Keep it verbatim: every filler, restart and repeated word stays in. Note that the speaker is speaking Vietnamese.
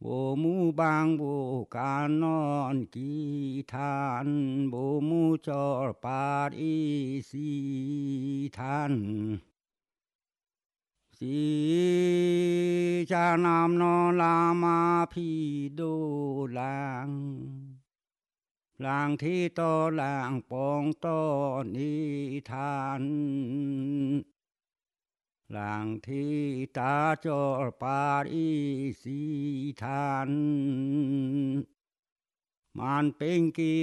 Bố mu bang bố ca non kỳ than bố mu cho pa đi si than si cha nam no la ma phi đô lang làng thi to làng pong to ni than làng thi ta cho pa đi si than man ping ki